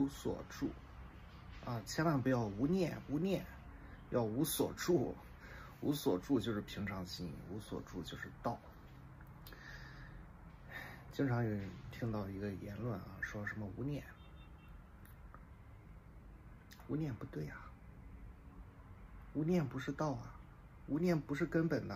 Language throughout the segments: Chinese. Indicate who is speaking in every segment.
Speaker 1: 无所住啊，千万不要无念，要无所住。无所住就是平常心，无所住就是道。经常有人听到一个言论啊，说什么无念，无念不对啊，无念不是道啊，无念不是根本的。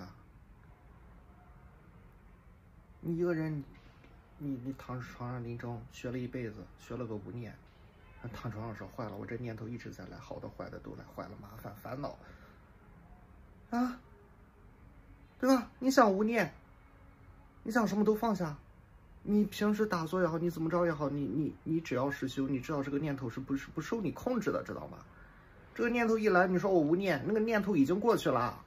Speaker 1: 你一个人，你躺床上临终学了一辈子，学了个无念，躺床上说坏了，我这念头一直在来，好的坏的都来，坏了麻烦烦恼啊，对吧？你想无念，你想什么都放下。你平时打坐也好，你怎么着也好，你只要是修，你知道这个念头是不受你控制的，知道吗？这个念头一来，你说我无念，那个念头已经过去了。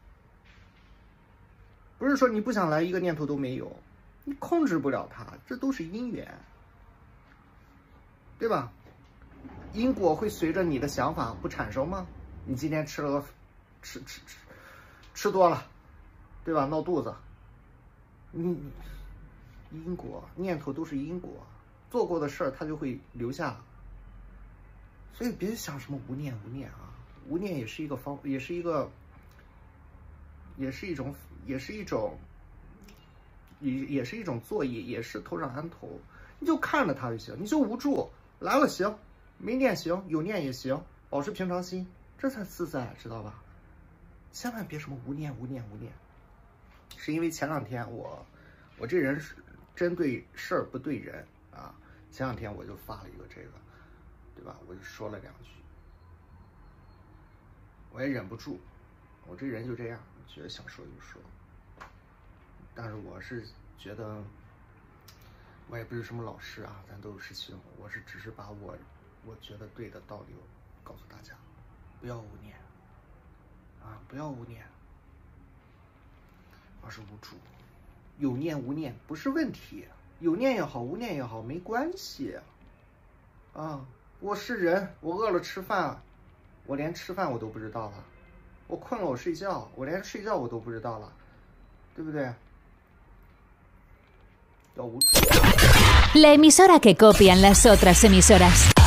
Speaker 1: 不是说你不想来，一个念头都没有，你控制不了它，这都是因缘，对吧？因果会随着你的想法不产生吗？你今天吃多了，对吧？闹肚子，因果念头都是因果，做过的事儿它就会留下，所以别想什么无念啊，无念也是一种作业，也是头上安头，你就看着它就行，你就无助，来了行，没念行，有念也行，保持平常心，这才自在，知道吧？千万别什么无念，是因为前两天我这人是针对事儿不对人啊，前两天我就发了一个这个，对吧？我就说了2句，我也忍不住，我这人就这样，觉得想说就说，但是我是觉得，我也不是什么老师啊，咱都是师兄，我只是把我觉得对的道理告诉大家，不要无念啊，不要无念，而是无助。有念无念不是问题，有念也好，无念也好，没关系啊。我是人，我饿了吃饭，我连吃饭我都不知道了；我困了我睡觉，我连睡觉我都不知道了，对不对？要无助。
Speaker 2: La emisora que copian las otras emisoras.